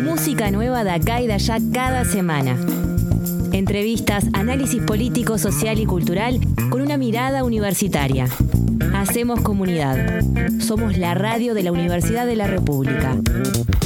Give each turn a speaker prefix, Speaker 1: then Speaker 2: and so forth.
Speaker 1: Música nueva de acá y de allá cada semana. Entrevistas, análisis político, social y cultural con una mirada universitaria. Hacemos comunidad. Somos la radio de la Universidad de la República.